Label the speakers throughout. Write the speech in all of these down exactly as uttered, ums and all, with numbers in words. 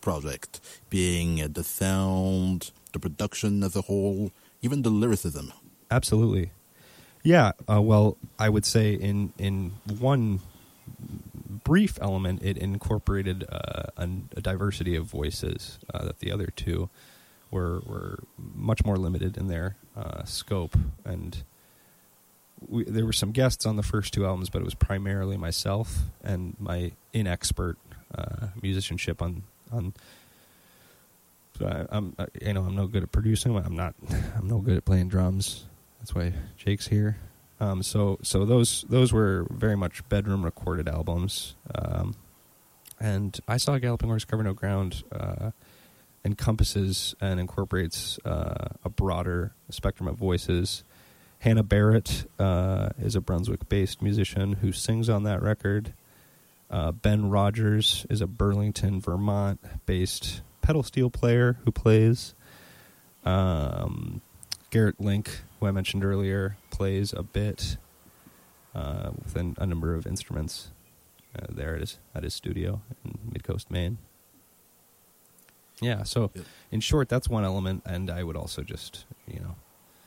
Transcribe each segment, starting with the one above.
Speaker 1: project, being uh, the sound, the production as a whole, even the lyricism?
Speaker 2: Absolutely. Yeah, uh, well, I would say in, in one brief element, it incorporated uh, a, a diversity of voices uh, that the other two were were much more limited in their uh, scope. And we, there were some guests on the first two albums, but it was primarily myself and my inexpert uh, musicianship on on. So I, I'm I, you know I'm no good at producing. I'm not. I'm no good at playing drums. That's why Jake's here. Um, so so those those were very much bedroom recorded albums. Um, and I Saw a Galloping Horse Cover No Ground uh, encompasses and incorporates uh, a broader spectrum of voices. Hannah Barrett uh, is a Brunswick-based musician who sings on that record. Uh, Ben Rogers is a Burlington, Vermont-based pedal steel player who plays. Um, Garrett Link, who I mentioned earlier, plays a bit uh, with an, a number of instruments uh, there at his, at his studio in Midcoast, Maine. Yeah, so yep. In short, that's one element, and I would also just, you know,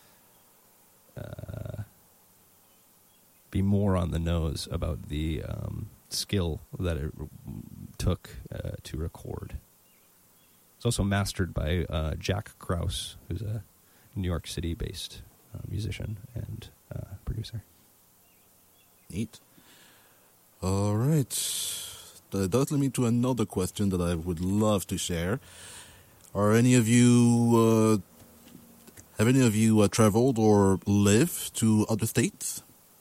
Speaker 2: uh, be more on the nose about the um, skill that it took uh, to record. It's also mastered by uh, Jack Krause, who's a New York City-based uh, musician and uh, producer.
Speaker 1: Neat. All right. That does lead me to another question that I would love to share. Are any of you, uh, have any of you uh, traveled or lived to other states?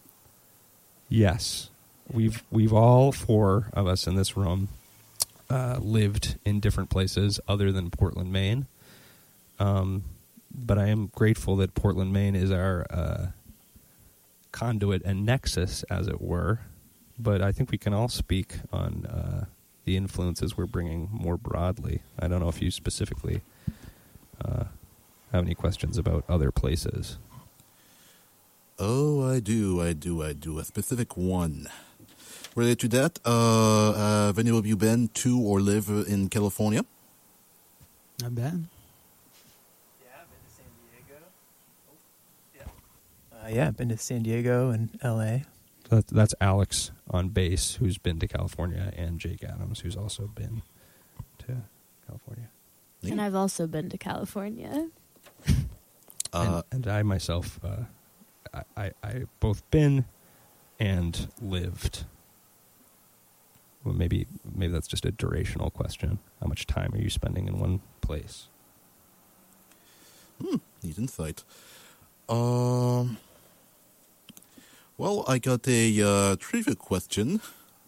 Speaker 2: Yes. We've, we've all four of us in this room uh, lived in different places other than Portland, Maine. Um... But I am grateful that Portland, Maine is our uh, conduit and nexus, as it were. But I think we can all speak on uh, the influences we're bringing more broadly. I don't know if you specifically uh, have any questions about other places.
Speaker 1: Oh, I do, I do, I do. A specific one. Related to that, uh, have any of you been to or live in California?
Speaker 3: I've been. Uh, yeah, I've been to San Diego and L A.
Speaker 2: So that's, that's Alex on bass, who's been to California, and Jake Adams, who's also been to California.
Speaker 4: And I've also been to California.
Speaker 2: Uh, and, and I myself, uh, I, I, I both been and lived. Well, maybe maybe that's just a durational question. How much time are you spending in one place?
Speaker 1: Hmm, neat insight. Um... Well, I got a uh, trivia question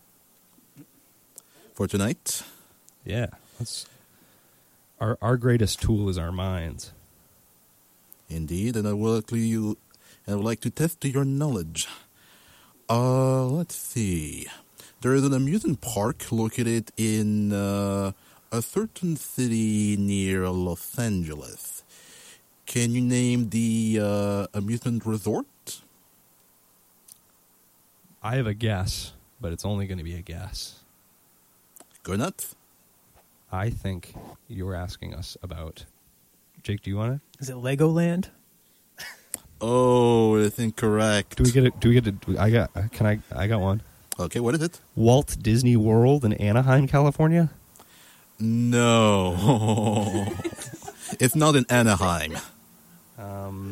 Speaker 1: for tonight.
Speaker 2: Yeah, that's our our greatest tool is our minds.
Speaker 1: Indeed, and I would like you, I would like to test your knowledge. Uh, let's see. There is an amusement park located in uh, a certain city near Los Angeles. Can you name the uh, amusement resort?
Speaker 2: I have a guess, but it's only going to be a guess.
Speaker 1: Go nuts.
Speaker 2: I think you were asking us about... Jake, do you want to?
Speaker 3: Is it Legoland?
Speaker 1: Oh, it's incorrect.
Speaker 2: Do we get it? Do we get it? I got. Can I? I got one.
Speaker 1: Okay, what is it?
Speaker 2: Walt Disney World in Anaheim, California.
Speaker 1: No, it's not in Anaheim.
Speaker 2: Um.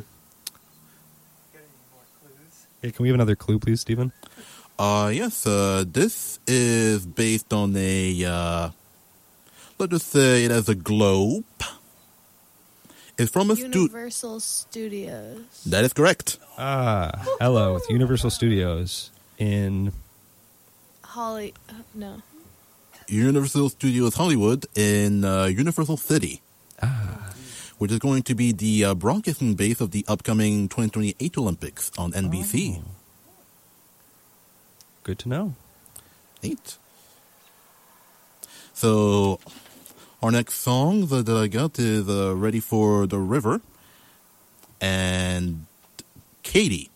Speaker 2: Yeah, can we have another clue, please, Stephen?
Speaker 1: Uh, yes, uh, this is based on a, uh, let us say it has a globe. It's from a
Speaker 4: Universal stu- Studios.
Speaker 1: That is correct.
Speaker 2: Ah, hello, with Universal Studios in...
Speaker 4: Holly, uh, no.
Speaker 1: Universal Studios Hollywood in uh, Universal City.
Speaker 2: Ah.
Speaker 1: Which is going to be the uh, broadcasting base of the upcoming twenty twenty-eight Olympics on N B C.
Speaker 2: Oh. Good to know.
Speaker 1: Neat. So, our next song that, that I got is uh, Ready for the River. And Katie,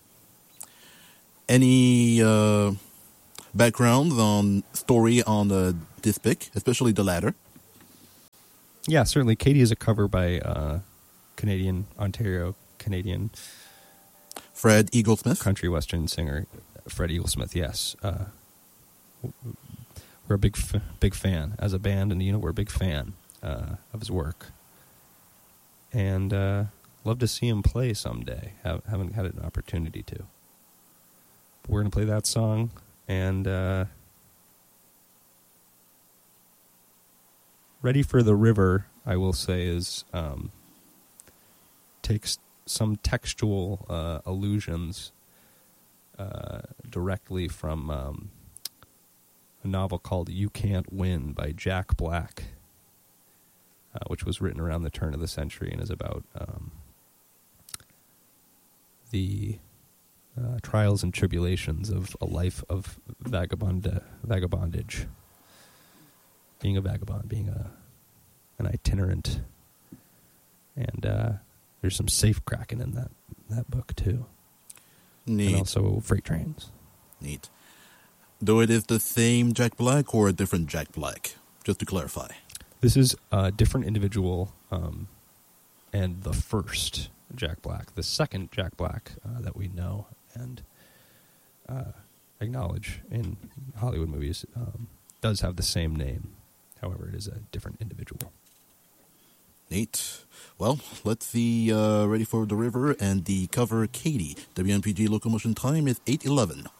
Speaker 1: any uh, background on story on uh, this pick, especially the latter?
Speaker 2: Yeah, certainly. Katie is a cover by uh, Canadian, Ontario, Canadian
Speaker 1: Fred Eaglesmith.
Speaker 2: country western singer Fred Eaglesmith. Yes, uh, we're a big f- big fan as a band, and you know we're a big fan uh, of his work, and uh, love to see him play someday. Have, haven't had an opportunity to. But we're gonna play that song, and uh, Ready for the River, I will say, is um, takes some textual uh, allusions uh, directly from um, a novel called You Can't Win by Jack Black, uh, which was written around the turn of the century and is about um, the uh, trials and tribulations of a life of vagabond vagabondage. Being a vagabond, being a an itinerant, and uh, there's some safe cracking in that that book too.
Speaker 1: Neat.
Speaker 2: And also freight trains.
Speaker 1: Neat. Though it is the same Jack Black or a different Jack Black, just to clarify.
Speaker 2: This is a different individual, um, and the first Jack Black, the second Jack Black uh, that we know and uh, acknowledge in Hollywood movies, um, does have the same name. However, it is a different individual.
Speaker 1: Neat. Well, let's see. Uh, Ready for the River and the cover Katie. W M P G locomotion time is eight eleven.